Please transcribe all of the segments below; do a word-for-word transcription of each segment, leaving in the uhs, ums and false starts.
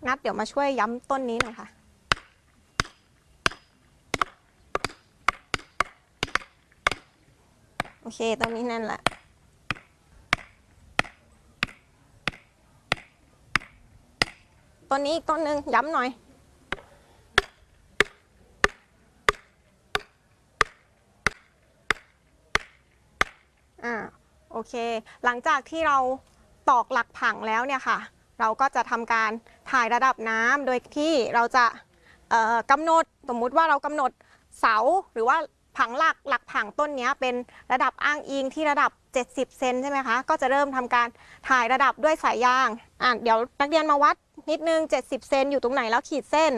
นัดเดี๋ยวมาช่วยย้ำต้นนี้หน่อยค่ะโอเคต้นนี้แน่นแหละต้นนี้อีกต้นหนึ่งย้ำหน่อยอ่าโอเคหลังจากที่เราตอกหลักผังแล้วเนี่ยค่ะเราก็จะทำการถ่ายระดับน้ำโดยที่เราจะกำหนดสมมุติว่าเรากำหนดเสาหรือว่าผังหลักหลักผังต้นนี้เป็นระดับอ้างอิงที่ระดับเจ็ดสิบเซนใช่ไหมคะก็จะเริ่มทำการถ่ายระดับด้วยสายยางอ่ะเดี๋ยวนักเรียนมาวัดนิดนึงเจ็ดสิบเซนอยู่ตรงไหนแล้วขีดเส้น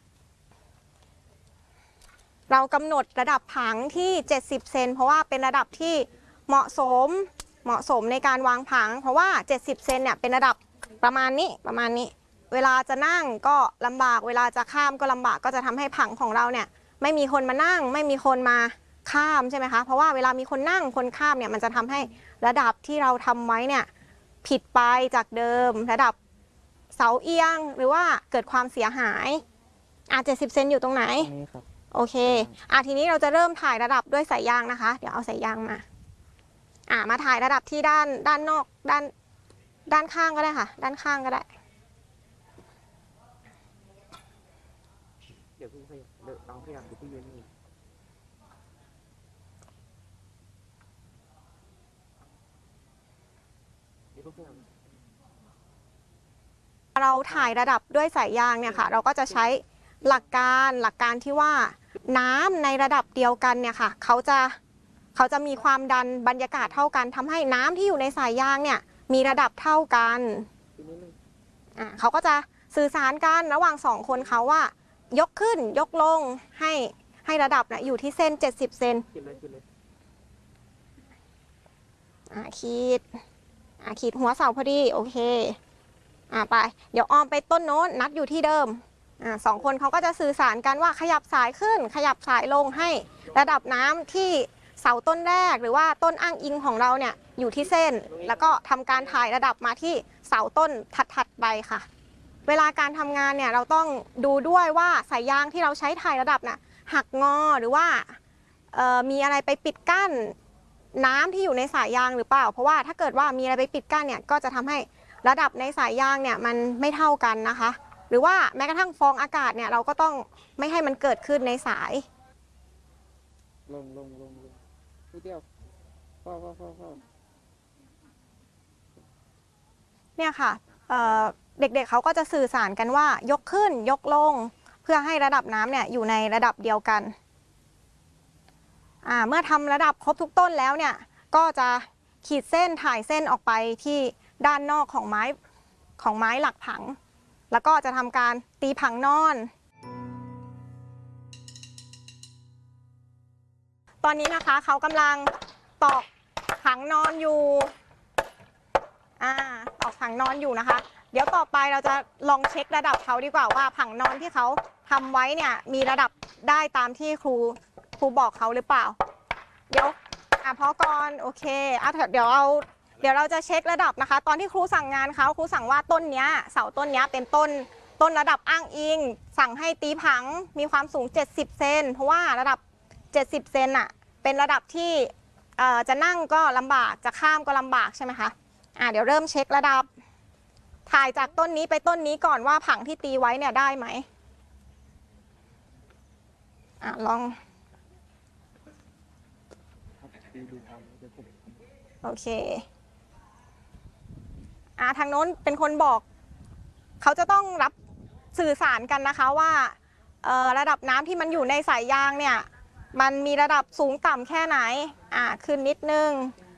เรากำหนดระดับผังที่เจ็ดสิบเซนเพราะว่าเป็นระดับที่เหมาะสมเหมาะสมในการวางผังเพราะว่าเจ็ดสิบเซนเนี่ยเป็นระดับประมาณนี้ประมาณนี้เวลาจะนั่งก็ลำบากเวลาจะข้ามก็ลำบากก็จะทำให้ผังของเราเนี่ยไม่มีคนมานั่งไม่มีคนมาข้ามใช่ไหมคะเพราะว่าเวลามีคนนั่งคนข้ามเนี่ยมันจะทำให้ระดับที่เราทำไว้เนี่ยผิดไปจากเดิมระดับเสาเอียงหรือว่าเกิดความเสียหายอ่ะเจ็ดสิบเซนอยู่ตรงไหนโอเคอ่ะทีนี้เราจะเริ่มถ่ายระดับด้วยสายยางนะคะเดี๋ยวเอาสายยางมาอ่ะมาถ่ายระดับที่ด้านด้านนอกด้านด้านข้างก็ได้ค่ะด้านข้างก็ได้เดี๋ยวพี่ขยับเดี๋ยวน้องขยับเดี๋ยวพี่ยืนนี่เดี๋ยวพี่ขยับเราถ่ายระดับด้วยสายยางเนี่ยค่ะเราก็จะใช้หลักการหลักการที่ว่าน้ำในระดับเดียวกันเนี่ยค่ะเขาจะเขาจะมีความดันบรรยากาศเท่ากันทำให้น้ำที่อยู่ในสายยางเนี่ยมีระดับเท่ากันอ่าเขาก็จะสื่อสารกันระหว่างสองคนเขาว่ายกขึ้นยกลงให้ให้ระดับนะอยู่ที่เส้นเจ็ดสิบเซนอ่าขีดอ่าขีดหัวเสาพอดีโอเคอ่าไปเดี๋ยวอ้อมไปต้นโน้นนัดอยู่ที่เดิมอ่าสองคนเขาก็จะสื่อสารกันว่าขยับสายขึ้นขยับสายลงให้ระดับน้ำที่เสาต้นแรกหรือว่าต้นอ้างอิงของเราเนี่ยอยู่ที่เส้นแล้วก็ทำการถ่ายระดับมาที่เสาต้นถัดๆไปค่ะเวลาการทำงานเนี่ยเราต้องดูด้วยว่าสายยางที่เราใช้ถ่ายระดับน่ะหักงอหรือว่ามีอะไรไปปิดกั้นน้ำที่อยู่ในสายยางหรือเปล่าเพราะว่าถ้าเกิดว่ามีอะไรไปปิดกั้นเนี่ยก็จะทำให้ระดับในสายยางเนี่ยมันไม่เท่ากันนะคะหรือว่าแม้กระทั่งฟองอากาศเนี่ยเราก็ต้องไม่ให้มันเกิดขึ้นในสายลงลงลงลงนิดเดียวพ่อพ่อพ่อพ่อเนี่ยค่ะเด็กๆ เเขาก็จะสื่อสารกันว่ายกขึ้นยกลงเพื่อให้ระดับน้ำเนี่ยอยู่ในระดับเดียวกันเมื่อทำระดับครบทุกต้นแล้วเนี่ยก็จะขีดเส้นถ่ายเส้นออกไปที่ด้านนอกของไม้ของไม้หลักผังแล้วก็จะทำการตีผังนอนตอนนี้นะคะเขากำลังตอกผังนอนอยู่อ่าตอกผังนอนอยู่นะคะเดี๋ยวต่อไปเราจะลองเช็คระดับเขาดีกว่าว่าผังนอนที่เขาทำไว้เนี่ยมีระดับได้ตามที่ครูครูบอกเขาหรือเปล่าเดี๋ยวอ่ะพอก่อนโอเคอ่ะเดี๋ยวเอาเดี๋ยวเราจะเช็คระดับนะคะตอนที่ครูสั่งงานเขาครูสั่งว่าต้นเนี้ยเสาต้นเนี้ยเป็นต้นต้นระดับอ้างอิงสั่งให้ตีผังมีความสูงเจ็ดสิบเซนเพราะว่าระดับเจ็ดสิบเซนอ่ะเป็นระดับที่จะนั่งก็ลำบากจะข้ามก็ลำบากใช่ไหมคะอ่ะเดี๋ยวเริ่มเช็คระดับถ่ายจากต้นนี้ไปต้นนี้ก่อนว่าผังที่ตีไว้เนี่ยได้ไหมอ่ะลองโอเคอ่ะทางโน้นเป็นคนบอกเขาจะต้องรับสื่อสารกันนะคะว่าระดับน้ำที่มันอยู่ในสายยางเนี่ยมันมีระดับสูงต่ำแค่ไหนอ่ะขึ้นนิดนึง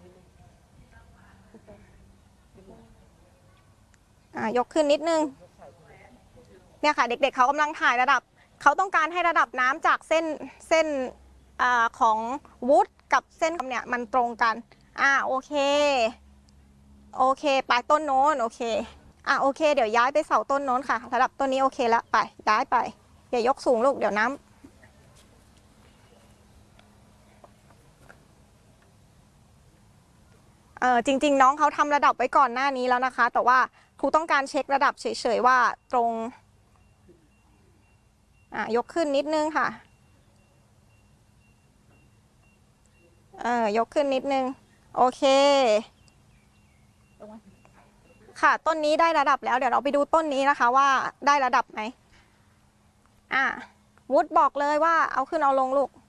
อ่ะยกขึ้นนิดนึงเนี่ยค่ะเด็กๆ เเขากำลังถ่ายระดับเขาต้องการให้ระดับน้ำจากเส้นเส้นอ่าของวูดกับเส้นเนี่ยมันตรงกันอ่าโอเคโอเคไปต้นโน้นโอเคอ่ะโอเคเดี๋ยวย้ายไปเสาต้นโน้นค่ะระดับต้นนี้โอเคแล้วไปย้ายไปอย่ายกสูงลูกเดี๋ยวน้ำเออจริงๆน้องเขาทำระดับไว้ก่อนหน้านี้แล้วนะคะแต่ว่าครูต้องการเช็คระดับเฉยๆว่าตรงอ่ะยกขึ้นนิดนึงค่ะเออยกขึ้นนิดนึงโอเคค่ะต้นนี้ได้ระดับแล้วเดี๋ยวเราไปดูต้นนี้นะคะว่าได้ระดับไหมอ่ะวุฒบอกเลยว่าเอาขึ้นเอาลงลูก